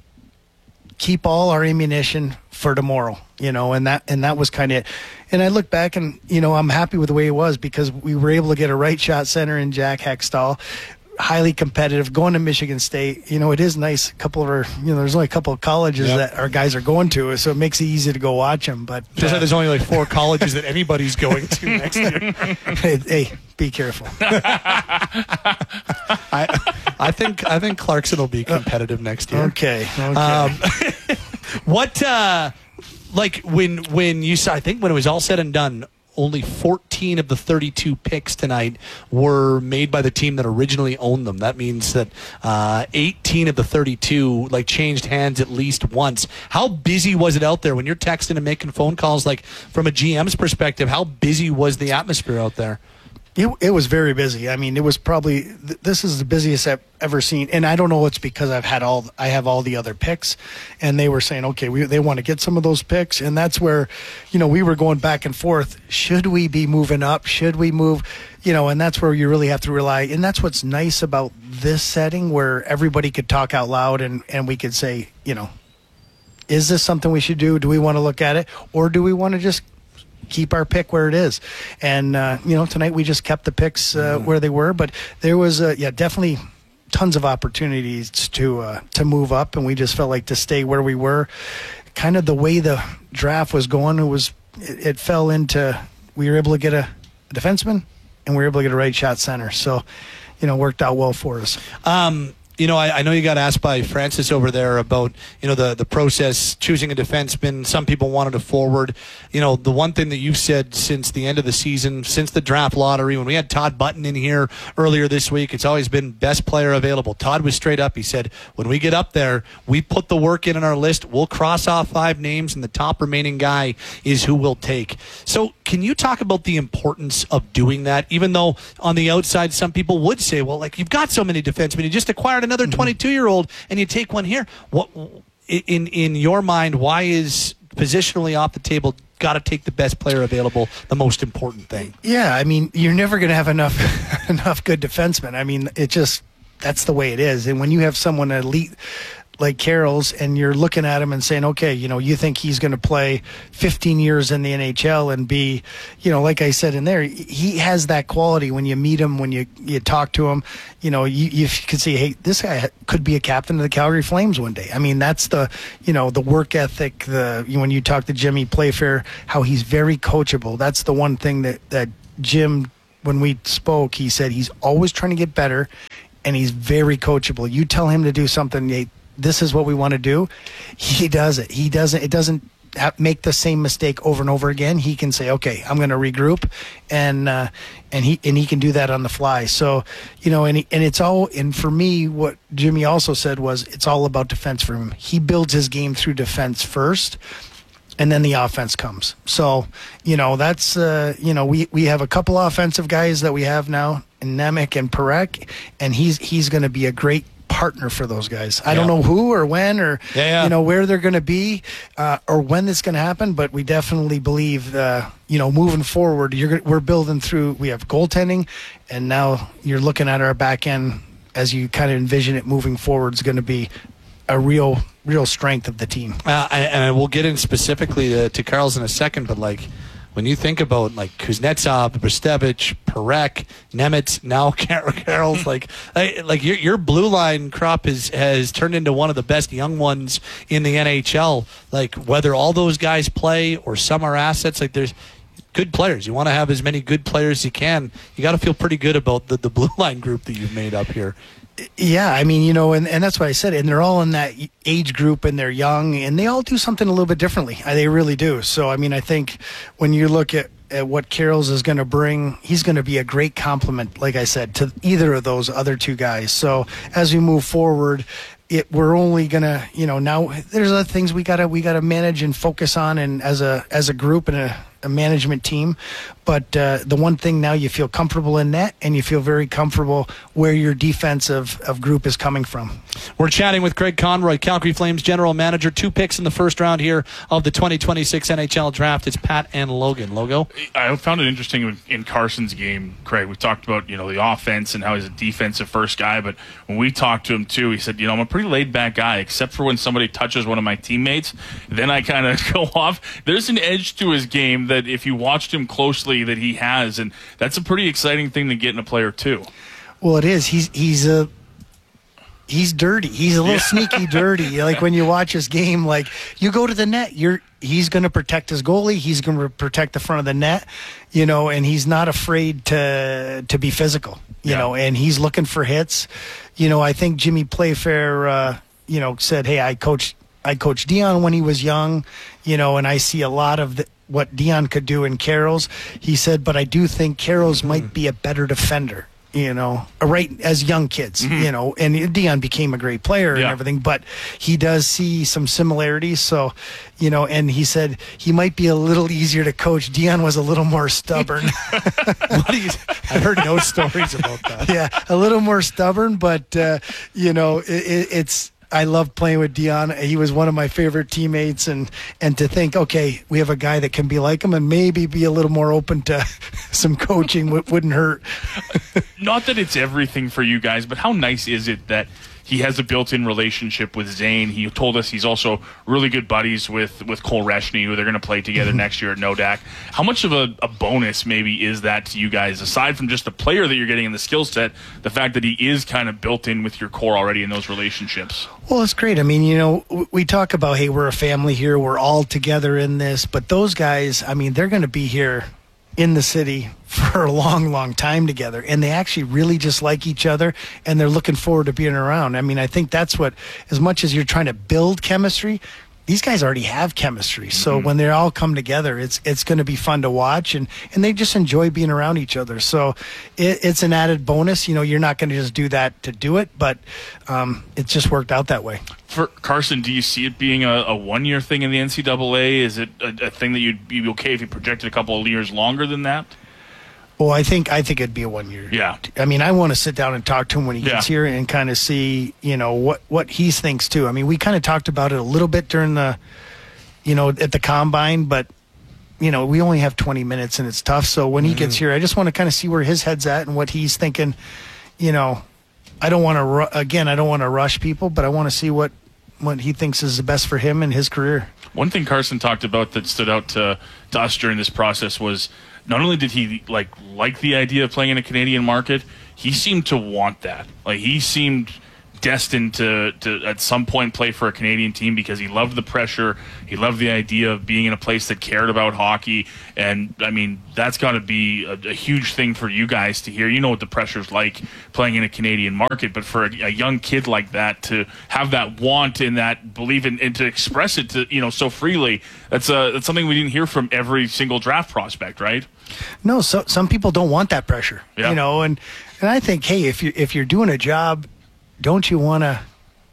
keep all our ammunition for tomorrow, you know, and that, and that was kind of it. And I look back and, you know, I'm happy with the way it was because we were able to get a right shot center in Jack Hextall. Highly competitive, going to Michigan State. You know, it is nice. A couple of our, you know, there's only a couple of colleges yep. that our guys are going to, so it makes it easy to go watch them. But just uh, like there's only like four colleges that anybody's going to next year. Hey, hey, be careful. I, I think I think Clarkson will be competitive next year. Okay. Okay. Um, what, uh, like when when you saw? I think when it was all said and done, only fourteen of the thirty-two picks tonight were made by the team that originally owned them. That means that uh, eighteen of the thirty-two like changed hands at least once. How busy was it out there when you're texting and making phone calls? Like from a G M's perspective, how busy was the atmosphere out there? It, it was very busy. I mean, it was probably th- this is the busiest I've ever seen, and I don't know it's because I've had all I have all the other picks, and they were saying, okay, we, they want to get some of those picks, and that's where, you know, we were going back and forth. Should we be moving up? Should we move? You know, and that's where you really have to rely, and that's what's nice about this setting where everybody could talk out loud, and and we could say, you know, is this something we should do? Do we want to look at it, or do we want to just keep our pick where it is? And uh, you know, tonight we just kept the picks uh, mm. where they were, but there was uh, yeah definitely tons of opportunities to uh, to move up, and we just felt like to stay where we were. Kind of the way the draft was going, it was it, it fell into we were able to get a, a defenseman and we were able to get a right shot center, so you know, worked out well for us. Um, You know, I, I know you got asked by Francis over there about, you know, the, the process, choosing a defenseman. Some people wanted a forward. You know, the one thing that you've said since the end of the season, since the draft lottery, when we had Todd Button in here earlier this week, it's always been best player available. Todd was straight up. He said, when we get up there, we put the work in on our list. We'll cross off five names, and the top remaining guy is who we'll take. So can you talk about the importance of doing that, even though on the outside some people would say, well, like, you've got so many defensemen. You just acquired another twenty-two-year-old, and you take one here. What in in your mind? Why is positionally off the table? Got to take the best player available. The most important thing. Yeah, I mean, you're never going to have enough enough good defensemen. I mean, it just that's the way it is. And when you have someone elite like Carroll's, and you're looking at him and saying, okay, you know, you think he's going to play fifteen years in the N H L and be, you know, like I said in there, he has that quality when you meet him, when you, you talk to him, you know, you, you can see, hey, this guy could be a captain of the Calgary Flames one day. I mean, that's the, you know, the work ethic, the, when you talk to Jimmy Playfair, how he's very coachable. That's the one thing that, that Jim, when we spoke, he said he's always trying to get better and he's very coachable. You tell him to do something, hey, this is what we want to do, he does it. He doesn't, it doesn't have, make the same mistake over and over again. He can say, okay, I'm going to regroup, and uh, and he and he can do that on the fly. So, you know, and he, and it's all, and for me, what Jimmy also said was it's all about defense for him. He builds his game through defense first, and then the offense comes. So, you know, that's, uh, you know, we, we have a couple offensive guys that we have now, in Nemec and Parekh, and he's he's going to be a great partner for those guys. I yeah. don't know who or when or, yeah, yeah. you know, where they're going to be uh, or when it's going to happen, but we definitely believe, uh, you know, moving forward, you're we're building through, we have goaltending, and now you're looking at our back end as you kind of envision it moving forward is going to be a real, real strength of the team. Uh, and we'll get in specifically to, to Carl's in a second, but like, when you think about like Kuznetsov, Brstevich, Parekh, Nemitz, now Carroll's, like like your your blue line crop is, has turned into one of the best young ones in the N H L. Like whether all those guys play or some are assets, like there's good players. You want to have as many good players as you can. You got to feel pretty good about the, the blue line group that you've made up here. Yeah, I mean, you know, and, and that's what I said. And they're all in that age group, and they're young, and they all do something a little bit differently. They really do. So, I mean, I think when you look at, at what Carroll's is going to bring, he's going to be a great complement, like I said, to either of those other two guys. So as we move forward, it we're only gonna, you know, now there's other things we gotta we gotta manage and focus on, and as a as a group and a, a management team. But uh, the one thing now, you feel comfortable in net, and you feel very comfortable where your defensive of group is coming from. We're chatting with Craig Conroy, Calgary Flames general manager. Two picks in the first round here of the twenty twenty-six N H L draft. It's Pat and Logan. Logo? I found it interesting in Carson's game, Craig. We talked about, you know, the offense and how he's a defensive first guy, but when we talked to him too, he said, you know, I'm a pretty laid back guy, except for when somebody touches one of my teammates, then I kind of go off. There's an edge to his game that if you watched him closely that he has, and that's a pretty exciting thing to get in a player too. Well, it is. He's he's a he's dirty. He's a little yeah. sneaky dirty. Like when you watch his game, like you go to the net, you're he's going to protect his goalie. He's going to protect the front of the net, you know, and he's not afraid to to be physical, you yeah. know, and he's looking for hits. You know, I think Jimmy Playfair, uh, you know, said, "Hey, I coached I coached Dion when he was young, you know, and I see a lot of the, what Dion could do in Carroll's." He said, "But I do think Carroll's mm-hmm. might be a better defender." You know, right, as young kids, mm-hmm. you know, and Dion became a great player yeah. and everything, but he does see some similarities. So, you know, and he said he might be a little easier to coach. Dion was a little more stubborn. What do you, I've heard no stories about that. Yeah, a little more stubborn, but, uh, you know, it, it, it's, I love playing with Dion. He was one of my favorite teammates, and, and to think, okay, we have a guy that can be like him and maybe be a little more open to some coaching w- wouldn't hurt. Not that it's everything for you guys, but how nice is it that he has a built-in relationship with Zane? He told us he's also really good buddies with, with Cole Reshny, who they're going to play together Mm-hmm. next year at Nodak. How much of a, a bonus maybe is that to you guys, aside from just the player that you're getting in the skill set, the fact that he is kind of built in with your core already in those relationships? Well, it's great. I mean, you know, we talk about, hey, we're a family here, we're all together in this, but those guys, I mean, they're going to be here in the city for a long, long time together, and they actually really just like each other, and they're looking forward to being around. I mean, I think that's what, as much as you're trying to build chemistry, these guys already have chemistry. So Mm-hmm. when they all come together, it's it's going to be fun to watch, and, and they just enjoy being around each other. So it, it's an added bonus. You know, you're not going to just do that to do it, but um, it just worked out that way. For Carson, do you see it being a, a one-year thing in the N C double A? Is it a, a thing that you'd be okay if you projected a couple of years longer than that? Well, I think I think it'd be a one year. Yeah. I mean, I want to sit down and talk to him when he gets Yeah. here and kind of see, you know, what what he thinks too. I mean, we kind of talked about it a little bit during the, you know, at the combine, but you know, we only have twenty minutes and it's tough. So when he Mm-hmm. gets here, I just want to kind of see where his head's at and what he's thinking. You know, I don't want to ru- again, I don't want to rush people, but I want to see what what he thinks is the best for him and his career. One thing Carson talked about that stood out to, to us during this process was not only did he like like the idea of playing in a Canadian market, he seemed to want that. Like he seemed destined to, to at some point play for a Canadian team because he loved the pressure. He loved the idea of being in a place that cared about hockey. And, I mean, that's got to be a, a huge thing for you guys to hear. You know what the pressure's like playing in a Canadian market, but for a, a young kid like that to have that want and that belief in, and to express it to, you know, so freely, that's, a, that's something we didn't hear from every single draft prospect, right? No, so some people don't want that pressure, yeah. you know, and, and I think, hey, if you if you're doing a job, don't you want to,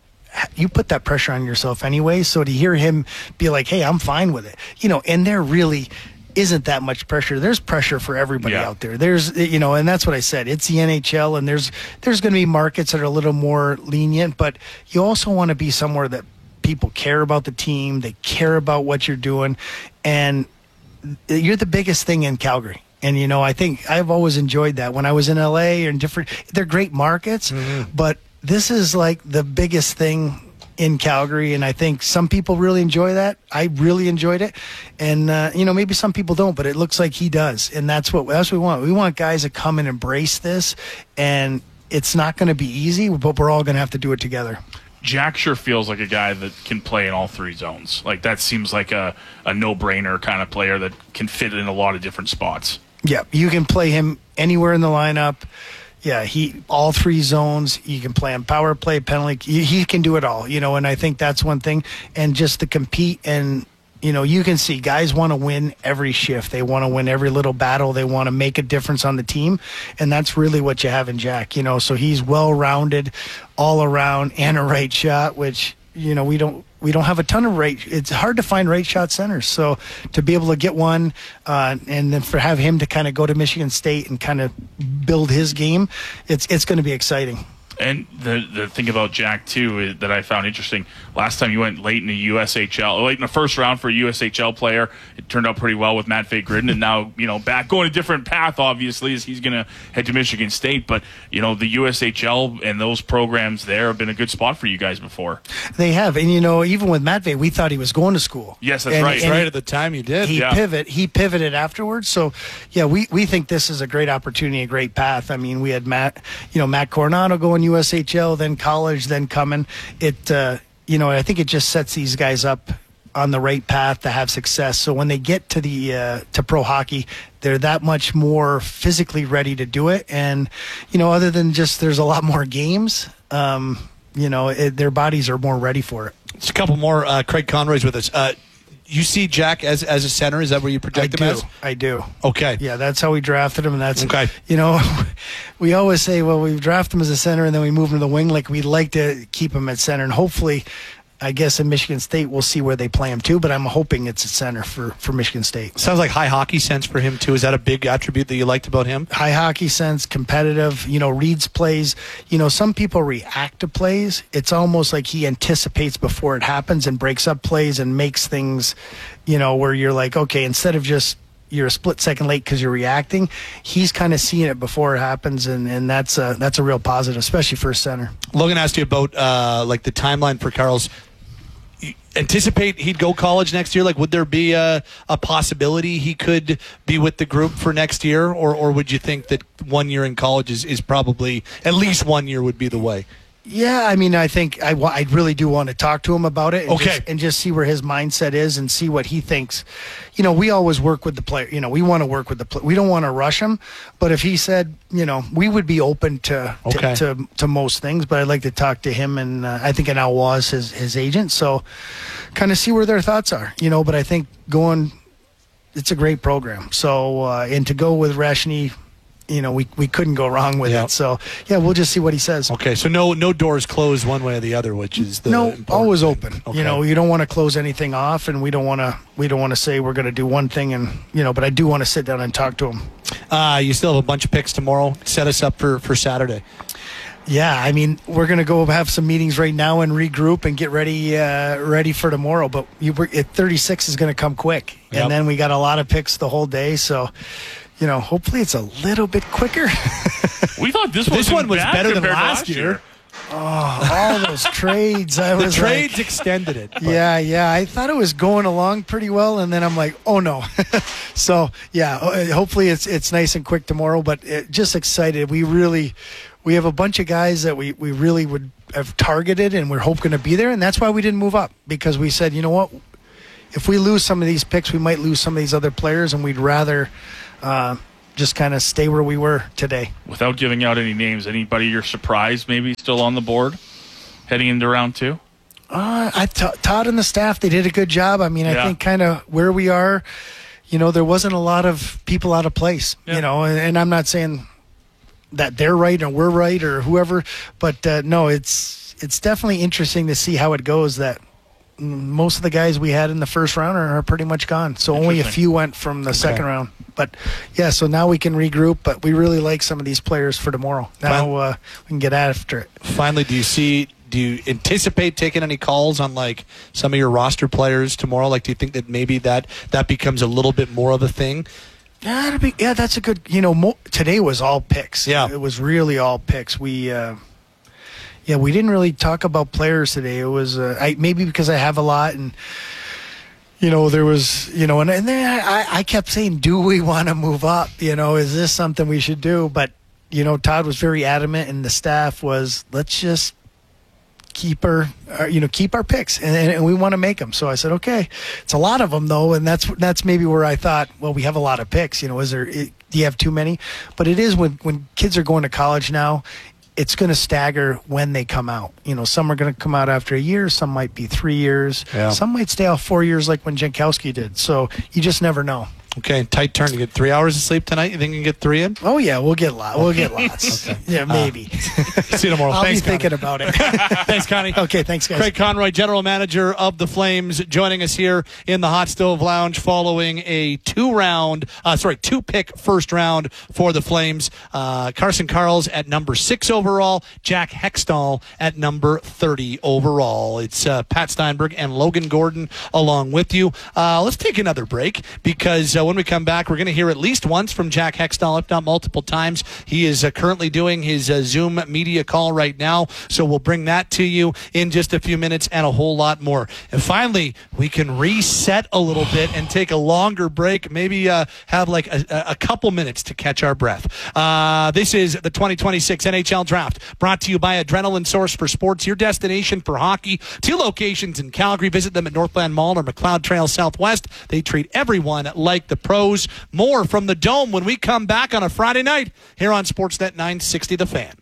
you put that pressure on yourself anyway. So to hear him be like, hey, I'm fine with it, you know, and there really isn't that much pressure. There's pressure for everybody yeah. out there. There's, you know, and that's what I said. It's the N H L, and there's, there's going to be markets that are a little more lenient, but you also want to be somewhere that people care about the team. They care about what you're doing. And you're the biggest thing in Calgary. And, you know, I think I've always enjoyed that when I was in L A and different, they're great markets, mm-hmm. but this is like the biggest thing in Calgary, and I think some people really enjoy that. I really enjoyed it, and uh, you know, maybe some people don't, but it looks like he does, and that's what that's what we want. We want guys to come and embrace this, and it's not going to be easy, but we're all going to have to do it together. Jack sure feels like a guy that can play in all three zones. Like that seems like a, a no-brainer kind of player that can fit in a lot of different spots. Yeah, you can play him anywhere in the lineup. Yeah, he all three zones. You can play him power play, penalty. He, he can do it all, you know. And I think that's one thing. And just to compete, and you know, you can see guys want to win every shift. They want to win every little battle. They want to make a difference on the team, and that's really what you have in Jack. You know, so he's well-rounded, all around, and a right shot, which you know we don't. We don't have a ton of right. It's hard to find right shot centers. So to be able to get one, uh, and then for have him to kind of go to Michigan State and kind of build his game, it's it's going to be exciting. And the the thing about Jack too is, that I found interesting. Last time you went late in the U S H L, late in the first round for a U S H L player, it turned out pretty well with Matvei Gridin, and now you know back going a different path. Obviously, as he's going to head to Michigan State, but you know the U S H L and those programs there have been a good spot for you guys before. They have, and you know even with Matvei, we thought he was going to school. Yes, that's and, right. And right he, at the time you did. He yeah. pivot. He pivoted afterwards. So yeah, we we think this is a great opportunity, a great path. I mean, we had Matt, you know, Matt Coronado going U S H L. Then college, then coming. It, uh, you know, I think it just sets these guys up on the right path to have success. So when they get to the uh, to pro hockey, they're that much more physically ready to do it. And you know, other than just there's a lot more games, um, you know, it, their bodies are more ready for it. Just a couple more. Uh, Craig Conroy's with us. Uh, You see Jack as as a center? Is that where you project I him do. as? I do. Okay. Yeah, that's how we drafted him, and that's okay. You know, we always say, well, we draft him as a center, and then we move him to the wing. Like we'd like to keep him at center, and hopefully, I guess in Michigan State we'll see where they play him too. But I'm hoping it's a center for for Michigan State. Sounds like high hockey sense for him too. Is that a big attribute that you liked about him? High hockey sense, competitive. You know, reads plays. You know, some people react to plays. It's almost like he anticipates before it happens and breaks up plays and makes things. You know, where you're like, okay, instead of just you're a split second late because you're reacting, he's kind of seeing it before it happens, and, and that's a, that's a real positive, especially for a center. Logan asked you about uh, like the timeline for Carl's. You anticipate he'd go college next year? Like, would there be a, a possibility he could be with the group for next year, or or would you think that one year in college is, is probably at least one year would be the way? Yeah, I mean, I think I, wa- I really do want to talk to him about it. And okay. Just, and just see where his mindset is and see what he thinks. You know, we always work with the player. You know, we want to work with the player. We don't want to rush him. But if he said, you know, we would be open to okay. to, to, to most things. But I'd like to talk to him, and uh, I think an Al was his, his agent. So kind of see where their thoughts are, you know. But I think going, it's a great program. So, uh, and to go with Rashni, you know, we, we couldn't go wrong with yeah. it. So, yeah, we'll just see what he says. Okay, so no no doors closed one way or the other, which is the no always thing. open. Okay. You know, you don't want to close anything off, and we don't want to we don't want to say we're going to do one thing, and you know, but I do want to sit down and talk to him. Uh, you still have a bunch of picks tomorrow. Set us up for, for Saturday. Yeah, I mean, we're going to go have some meetings right now and regroup and get ready uh, ready for tomorrow. But you, at thirty-six is going to come quick, yep. and then we got a lot of picks the whole day. So, you know, hopefully it's a little bit quicker. We thought this, this one was bad better than compared to last year. year. Oh, all those trades. I the was trades like, extended it. But. Yeah, yeah. I thought it was going along pretty well, and then I'm like, oh no. So yeah, hopefully it's it's nice and quick tomorrow. But it, just excited. We really, we have a bunch of guys that we we really would have targeted, and we're hoping to be there, and that's why we didn't move up, because we said, you know what, if we lose some of these picks, we might lose some of these other players, and we'd rather. Uh, just kind of stay where we were today. Without giving out any names, anybody you're surprised maybe still on the board heading into round two? Uh, I t- Todd and the staff, they did a good job. I mean, I Yeah. think kind of where we are, you know, there wasn't a lot of people out of place, Yeah. you know, and, and I'm not saying that they're right or we're right or whoever, but uh, no, it's it's definitely interesting to see how it goes, that most of the guys we had in the first round are, are pretty much gone. So only a few went from the Okay. second round. But, yeah, so now we can regroup, but we really like some of these players for tomorrow. Now uh, we can get after it. Finally, do you see, do you anticipate taking any calls on, like, some of your roster players tomorrow? Like, do you think that maybe that, that becomes a little bit more of a thing? Yeah, that'd be, yeah, that's a good, you know, mo- today was all picks. Yeah. It was really all picks. We, uh, yeah, we didn't really talk about players today. It was, uh, I maybe because I have a lot, and, you know, there was, you know, and, and then I, I kept saying, do we want to move up? You know, is this something we should do? But, you know, Todd was very adamant, and the staff was, let's just keep our, our you know, keep our picks, and, and we want to make them. So I said, okay. It's a lot of them, though, and that's that's maybe where I thought, well, we have a lot of picks. You know, is there, it, do you have too many? But it is when, when kids are going to college now, it's going to stagger when they come out. You know, some are going to come out after a year. Some might be three years. Yeah. Some might stay out four years like when Jankowski did. So you just never know. Okay, tight turn. You get three hours of sleep tonight? You think you can get three in? Oh, yeah, we'll get lot. We'll get lots. Okay. Yeah, maybe. Uh, see you tomorrow. I'll Thanks, be thinking about it. Thanks, Connie. Okay, thanks, guys. Craig Conroy, General Manager of the Flames, joining us here in the Hot Stove Lounge following a two-round, uh, sorry, two-pick first round for the Flames. Uh, Carson Karls at number six overall, Jack Hextall at number thirty overall. It's uh, Pat Steinberg and Logan Gordon along with you. Uh, let's take another break, because uh, when we come back, we're going to hear at least once from Jack Hextall, if not multiple times. He is uh, currently doing his uh, Zoom media call right now, so we'll bring that to you in just a few minutes and a whole lot more. And finally, we can reset a little bit and take a longer break, maybe uh, have like a, a couple minutes to catch our breath. Uh, this is the twenty twenty-six N H L Draft, brought to you by Adrenaline Source for Sports, your destination for hockey. Two locations in Calgary. Visit them at Northland Mall or McLeod Trail Southwest. They treat everyone like the pros. More from the Dome when we come back on a Friday night here on Sportsnet nine sixty The Fan.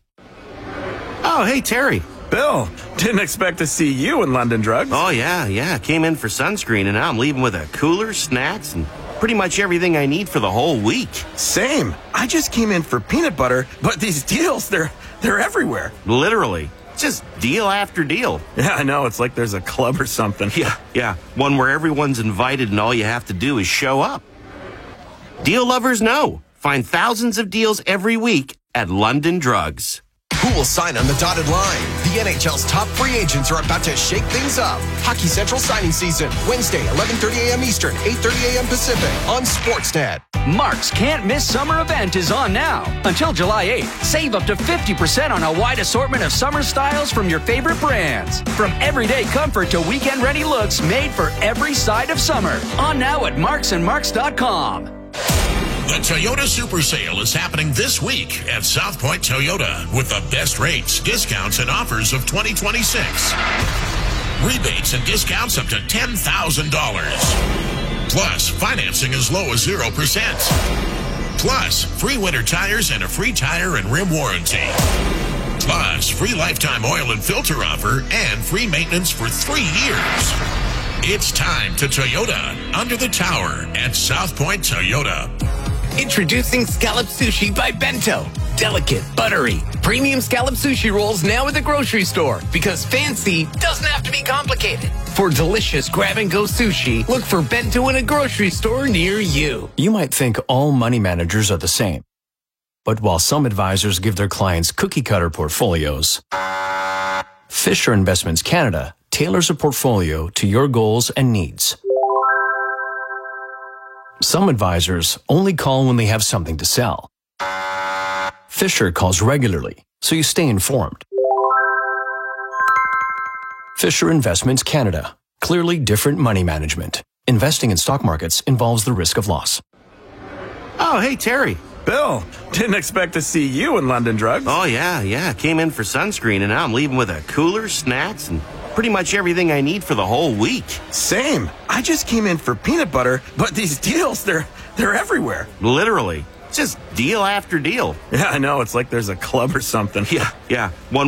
Oh, hey, Terry. Bill, didn't expect to see you in London Drugs. Oh, yeah, yeah. Came in for sunscreen, and now I'm leaving with a cooler, snacks, and pretty much everything I need for the whole week. Same. I just came in for peanut butter, but these deals, they're they're everywhere. Literally. Just deal after deal. Yeah, I know. It's like there's a club or something. Yeah, yeah. One where everyone's invited and all you have to do is show up. Deal lovers know. Find thousands of deals every week at London Drugs. Who will sign on the dotted line? The N H L's top free agents are about to shake things up. Hockey Central signing season, Wednesday, eleven thirty a.m. Eastern, eight thirty a.m. Pacific on Sportsnet. Mark's Can't Miss Summer event is on now. Until July eighth, save up to fifty percent on a wide assortment of summer styles from your favorite brands. From everyday comfort to weekend-ready looks made for every side of summer. On now at marks and marks dot com. The Toyota Super Sale is happening this week at South Point Toyota with the best rates, discounts, and offers of twenty twenty-six. Rebates and discounts up to ten thousand dollars. Plus, financing as low as zero percent. Plus, free winter tires and a free tire and rim warranty. Plus, free lifetime oil and filter offer and free maintenance for three years. It's time to Toyota under the tower at South Point Toyota. Introducing Scallop Sushi by Bento. Delicate, buttery, premium scallop sushi rolls now at the grocery store, because fancy doesn't have to be complicated. For delicious grab-and-go sushi, look for Bento in a grocery store near you. You might think all money managers are the same. But while some advisors give their clients cookie-cutter portfolios, Fisher Investments Canada tailors a portfolio to your goals and needs. Some advisors only call when they have something to sell. Fisher calls regularly, so you stay informed. Fisher Investments Canada. Clearly different money management. Investing in stock markets involves the risk of loss. Oh, hey, Terry. Bill, didn't expect to see you in London Drugs. Oh, yeah, yeah. Came in for sunscreen, and now I'm leaving with a cooler, snacks, and pretty much everything I need for the whole week. Same. I just came in for peanut butter, but these deals, they're they're everywhere. Literally. Just deal after deal. Yeah, I know. It's like there's a club or something. Yeah, yeah. One